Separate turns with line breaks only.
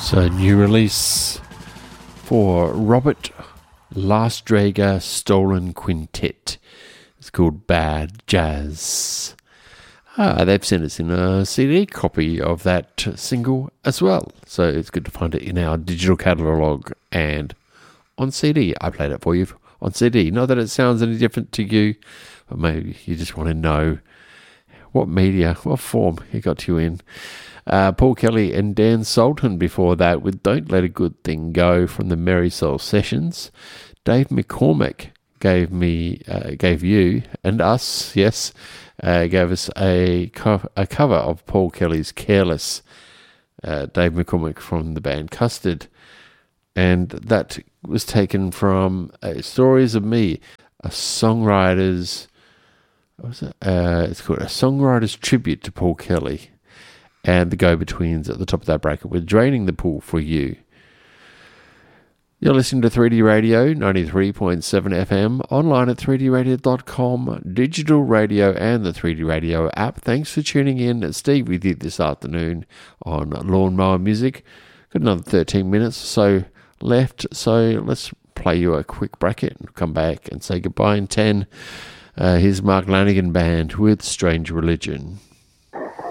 So, new release for Robert Lastdrager Stolen Quintet. It's called Bad Jazz. They've sent us in a CD copy of that single as well. So it's good to find it in our digital catalogue and on CD. I played it for you on CD. Not that it sounds any different to you, but maybe you just want to know what media, what form it got you in. Paul Kelly and Dan Sultan before that with Don't Let a Good Thing Go from the Merry Soul Sessions. Dave McCormick gave you and us, yes, gave us a cover of Paul Kelly's Careless. Dave McCormick from the band Custard. And that was taken from Stories of Me, a songwriter's, it's called A Songwriter's Tribute to Paul Kelly. And the Go-Betweens at the top of that bracket with Draining the Pool for You. You're listening to 3D Radio, 93.7 FM, online at 3dradio.com, digital radio and the 3D Radio app. Thanks for tuning in. Steve with you this afternoon on Lawnmower Music. Got another 13 minutes or so left, so let's play you a quick bracket and come back and say goodbye in 10. Here's Mark Lanigan Band with Strange Religion.